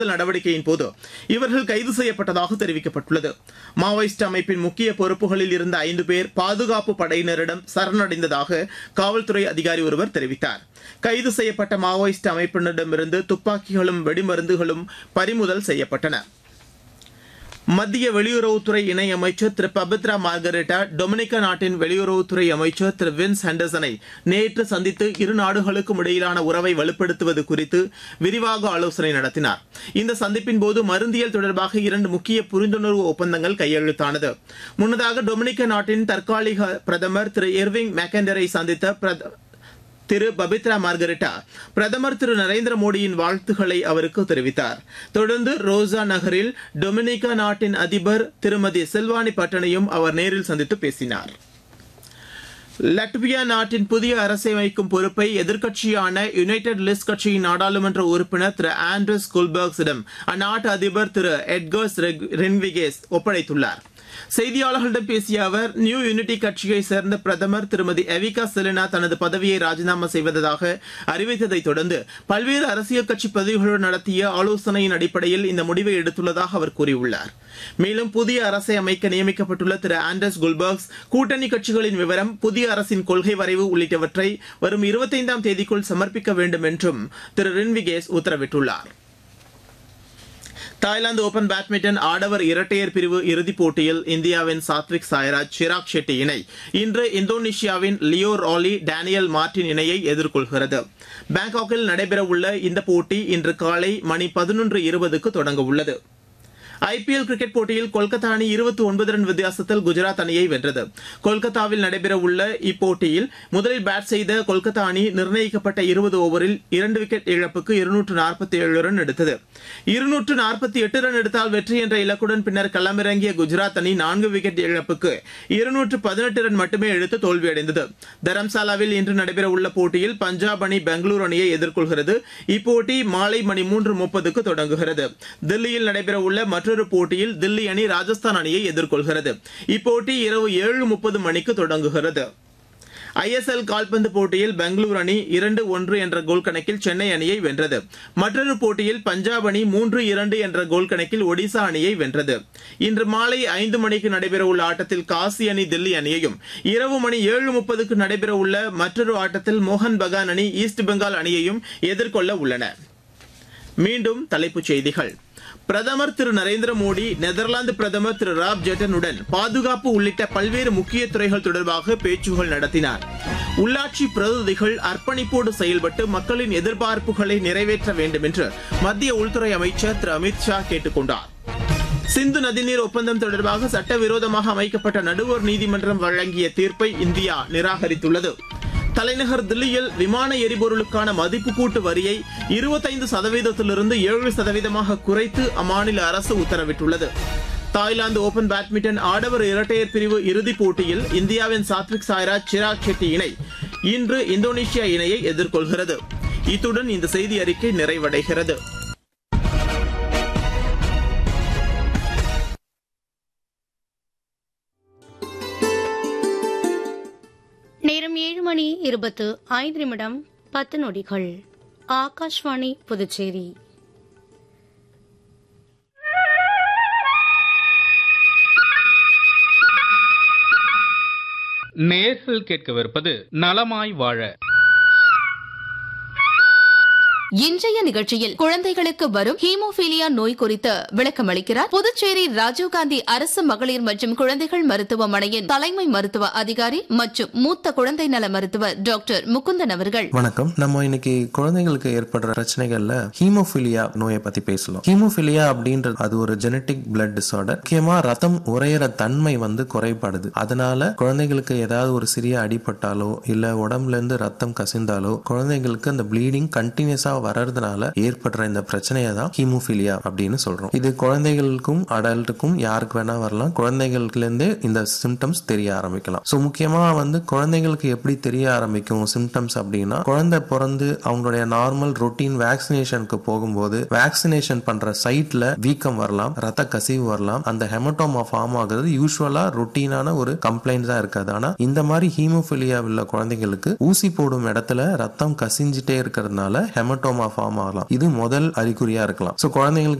நடவடிக்கையின் போது இவர்கள் கைது செய்யப்பட்டதாக தெரிவிக்கப்பட்டுள்ளது. மாவோயிஸ்ட் அமைப்பின் முக்கிய பொறுப்புகளில் இருந்த 5 பேர் பாதுகாப்பு படையினரிடம் சரணடைந்ததாக காவல்துறை அதிகாரி ஒருவர் தெரிவித்தார். கைது செய்யப்பட்ட மாவோயிஸ்ட் அமைப்பினரிடமிருந்து துப்பாக்கிகளும் வெடிமருந்துகளும் பறிமுதல் செய்யப்பட்டன. மத்திய வெளியுறவுத்துறை இணை அமைச்சர் திரு பபித்ரா மார்கரெட்டா டொமினிகா நாட்டின் வெளியுறவுத்துறை அமைச்சர் திரு வின்ஸ் ஹெண்டர்சனை நேற்று சந்தித்து இரு நாடுகளுக்கும் இடையிலான உறவை வலுப்படுத்துவது குறித்து விரிவாக ஆலோசனை நடத்தினார். இந்த சந்திப்பின் போது மருந்தியல் தொடர்பாக 2 முக்கிய புரிந்துணர்வு ஒப்பந்தங்கள் கையெழுத்தானது. முன்னதாக டொமினிகா நாட்டின் தற்காலிக பிரதமர் திரு எர்விங் மெக்கண்டரை சந்தித்த திரு பபித்ரா மார்கரெட்டா பிரதமர் திரு நரேந்திர மோடியின் வாழ்த்துக்களை அவருக்கு தெரிவித்தார். தொடர்ந்து ரோசா நகரில் டொமினிகா நாட்டின் அதிபர் திருமதி செல்வானி பட்டனையும் அவர் நேரில் சந்தித்து பேசினார். லட்வியா நாட்டின் புதிய அரசை அமைக்கும் பொறுப்பை எதிர்க்கட்சியான யுனைடெட் லிஸ்ட் கட்சியின் நாடாளுமன்ற உறுப்பினர் திரு ஆண்ட்ரஸ் குல்பர்க்ஸிடம் அந்நாட்டு அதிபர் திரு எட்கர்ஸ் ரென்விகேஸ் ஒப்படைத்துள்ளார். செய்தியாளர்களிடம் பேசிய அவர் நியூ யூனிட்டி கட்சியை சேர்ந்த பிரதமர் திருமதி எவிகா செலினா தனது பதவியை ராஜினாமா செய்வதாக அறிவித்ததை தொடர்ந்து பல்வேறு அரசியல் கட்சி பதிவுகளுடன் நடத்திய ஆலோசனையின் அடிப்படையில் இந்த முடிவை எடுத்துள்ளதாக அவர் கூறியுள்ளார். மேலும் புதிய அரசை அமைக்க நியமிக்கப்பட்டுள்ள திரு ஆண்டர்ஸ் குல்பர்க்ஸ் கூட்டணி கட்சிகளின் விவரம், புதிய அரசின் கொள்கை வரைவு உள்ளிட்டவற்றை வரும் 25ஆம் தேதிக்குள் சமர்ப்பிக்க வேண்டும் என்றும் திரு ரென்விகேஸ் உத்தரவிட்டுள்ளார். தாய்லாந்து ஓபன் பேட்மிண்டன் ஆடவர் இரட்டையர் பிரிவு இறுதிப் போட்டியில் இந்தியாவின் சாத்விக் சாய்ராஜ் சிராக் ஷெட்டி இணை இன்று இந்தோனேஷியாவின் லியோ ராலி டேனியல் மார்டின் இணையை எதிர்கொள்கிறது. பாங்காக்கில் நடைபெறவுள்ள இந்த போட்டி இன்று காலை மணி 11:20க்கு தொடங்க உள்ளது. ஐபிஎல் கிரிக்கெட் போட்டியில் கொல்கத்தா அணி 29 ரன் வித்தியாசத்தில் குஜராத் அணியை வென்றது. கொல்கத்தாவில் நடைபெறவுள்ள இப்போட்டியில் முதலில் பேட் செய்த கொல்கத்தா அணி நிர்ணயிக்கப்பட்ட 20 ஓவரில் 2 விக்கெட் இழப்புக்கு 247 ரன் எடுத்தது. 248 ரன் எடுத்தால் வெற்றி என்ற இலக்குடன் பின்னர் களமிறங்கிய குஜராத் அணி 4 விக்கெட் இழப்புக்கு 218 ரன் மட்டுமே எடுத்து தோல்வியடைந்தது. தரம்சாலாவில் இன்று நடைபெறவுள்ள போட்டியில் பஞ்சாப் அணி பெங்களூரு அணியை எதிர்கொள்கிறது. இப்போட்டி மாலை மணி 3:30க்கு தொடங்குகிறது. தில்லியில் நடைபெறவுள்ள மற்றொரு போட்டியில் தில்லி அணி ராஜஸ்தான் அணியை எதிர்கொள்கிறது. இப்போட்டி இரவு 7:30 மணிக்கு தொடங்குகிறது. ஐஎஸ்எல் கால்பந்து போட்டியில் பெங்களூரு அணி 2-1 என்ற கோல் கணக்கில் சென்னை அணியை வென்றது. மற்றொரு போட்டியில் பஞ்சாப் அணி 3-2 என்ற கோல் கணக்கில் ஒடிசா அணியை வென்றது. இன்று மாலை 5 மணிக்கு நடைபெறவுள்ள ஆட்டத்தில் காசி அணி தில்லி அணியையும், இரவு மணி 7:30க்கு நடைபெறவுள்ள மற்றொரு ஆட்டத்தில் மோகன் பகான் அணி ஈஸ்ட் பெங்கால் அணியையும் எதிர்கொள்ள உள்ளன. மீண்டும் தலைப்புச் செய்திகள். பிரதமர் திரு நரேந்திர மோடி நெதர்லாந்து பிரதமர் திரு ராப் ஜெட்டனுடன் பாதுகாப்பு உள்ளிட்ட பல்வேறு முக்கிய துறைகள் தொடர்பாக பேச்சுகள் நடத்தினார். உள்ளாட்சி பிரதிநிதிகள் அர்ப்பணிப்போடு செயல்பட்டு மக்களின் எதிர்பார்ப்புகளை நிறைவேற்ற வேண்டும் என்று மத்திய உள்துறை அமைச்சர் திரு அமித் ஷா கேட்டுக் கொண்டார். சிந்து நதிநீர் ஒப்பந்தம் தொடர்பாக சட்டவிரோதமாக அமைக்கப்பட்ட நடுவர் நீதிமன்றம் வழங்கிய தீர்ப்பை இந்தியா நிராகரித்துள்ளது. தலைநகர் தில்லியில் விமான எரிபொருளுக்கான மதிப்பு கூட்டு வரியை 25%லிருந்து 7% குறைத்து அம்மாநில அரசு உத்தரவிட்டுள்ளது. தாய்லாந்து ஓபன் பேட்மிண்டன் ஆடவர் இரட்டையர் பிரிவு இறுதிப் போட்டியில் இந்தியாவின் சாத்விக் சாய்ராஜ் சிராக் ஷெட்டி இணை இன்று இந்தோனேஷியா இணையை எதிர்கொள்கிறது. இத்துடன் இந்த செய்தி அறிக்கை நிறைவடைகிறது. நேரம் 7:25 ஆகாஷ்வாணி புதுச்சேரி. நேர்கள் கேட்கவிருப்பது நலமாய் வாழ. இன்றைய நிகழ்ச்சியில் குழந்தைகளுக்கு வரும் ஹீமோபீலியா நோய் குறித்து விளக்கம் அளிக்கிறார் புதுச்சேரி ராஜீவ்காந்தி அரசு மகளிர் மற்றும் குழந்தைகள் மருத்துவமனையின் தலைமை மருத்துவ அதிகாரி மற்றும் மூத்த குழந்தை நல மருத்துவர் டாக்டர் முகுந்தன் அவர்கள். வணக்கம். நம்ம இன்னைக்கு குழந்தைகளுக்கு ஏற்படுற பிரச்சனைகள்ல ஹீமோபீலியா நோயை பத்தி பேசலாம். ஹீமோபீலியா அப்படின்றது அது ஒரு ஜெனட்டிக் பிளட் டிசார்டர். முக்கியமா ரத்தம் உறையிற தன்மை குறைபாடுது. அதனால குழந்தைகளுக்கு ஏதாவது ஒரு சிறிய அடிபட்டாலோ இல்ல உடம்புல இருந்து ரத்தம் கசிந்தாலோ குழந்தைகளுக்கு அந்த ப்ளீடிங் கண்டினியூஸா வர்றதுனால ஏற்படுற இந்த பிரச்சனையை தான் ஹீமோபீலியா அப்படின்னு சொல்றோம். இது குழந்தைகளுக்கும் அடல்ட்டுக்கும் யாருக்கு வேணா வரலாம். குழந்தைகளுக்குல இருந்தே இந்த சிம்டம்ஸ் தெரிய ஆரம்பிக்கலாம். சோ முக்கியமா குழந்தைகளுக்கு எப்படி தெரிய ஆரம்பிக்கும் சிம்டம்ஸ் அப்படின்னா, குழந்தை பிறந்து அவங்களுடைய நார்மல் ரொட்டீன் வேக்சினேஷனுக்கு போகும்போது வேக்சினேஷன் பண்ற சைட்ல வீக்கம் வரலாம், ரத்த கசிவு வரலாம். அந்த ஹெமட்டோமா ஃபார்ம் ஆகுறது யூஸ்வலா ரொட்டீனான ஒரு கம்ப்ளைண்ட்ஸா இருக்காது. ஆனா இந்த மாதிரி ஹீமோபீலியா உள்ள குழந்தைகளுக்கு ஊசி போடும் இடத்துல ரத்தம் கசிஞ்சிட்டே இருக்கிறதுனால ஹெமட்டோமா ஹீமோக்ரோமா ஃபார்ம் ஆகலாம். இது முதல் அறிகுறியா இருக்கலாம். சோ குழந்தைங்களுக்கு